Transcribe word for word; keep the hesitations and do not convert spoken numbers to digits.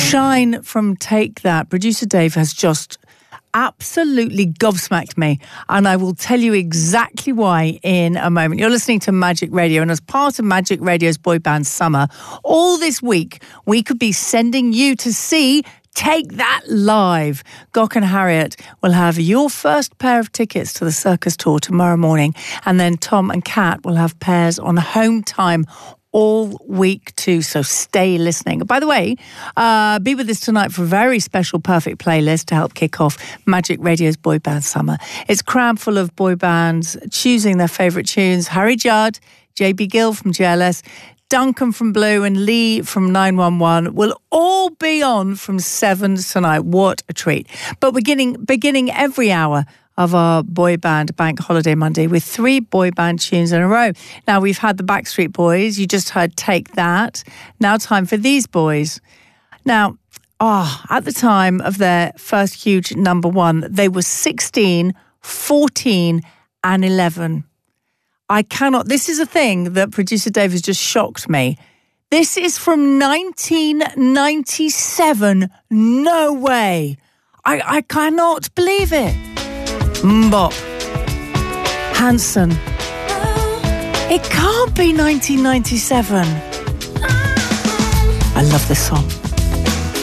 Shine from Take That. Producer Dave has just absolutely gobsmacked me, and I will tell you exactly why in a moment. You're listening to Magic Radio, and as part of Magic Radio's Boy Band Summer, all this week we could be sending you to see Take That live. Gok and Harriet will have your first pair of tickets to the circus tour tomorrow morning, and then Tom and Kat will have pairs on home time all week too, so stay listening. By the way, uh, be with us tonight for a very special Perfect playlist to help kick off Magic Radio's Boy Band Summer. It's crammed full of boy bands choosing their favourite tunes. Harry Judd, J B Gill from J L S, Duncan from Blue and Lee from nine one one will all be on from seven tonight. What a treat. But beginning, beginning every hour of our boy band Bank Holiday Monday with three boy band tunes in a row. Now, we've had the Backstreet Boys. You just heard Take That. Now time for these boys. Now, oh, at the time of their first huge number one, they were sixteen, fourteen and eleven. I cannot, this is a thing that producer Dave has just shocked me. This is from nineteen ninety-seven. No way. I, I cannot believe it. Mbop. Hanson. It can't be nineteen ninety-seven. I love this song.